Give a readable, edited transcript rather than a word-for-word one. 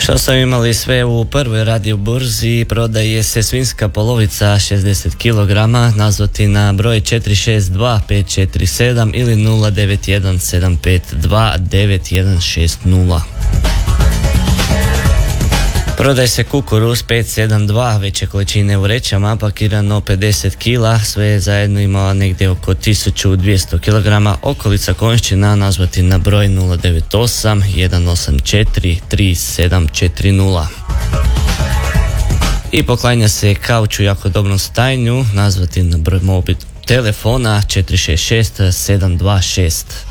Što smo imali sve u prvoj radio burzi, prodaje se svinjska polovica 60 kg, nazvati na broj 462 547 ili 091 752 9160. Prodaje se kukuruz 572, veće količine u vrećama, pakirano 50 kg, sve zajedno ima negdje oko 1200 kg. Okolica Konjšćina, nazvati na broj 098 184 3740. I poklanja se kauč u jako dobrom stanju, nazvati na broj telefona 466 726.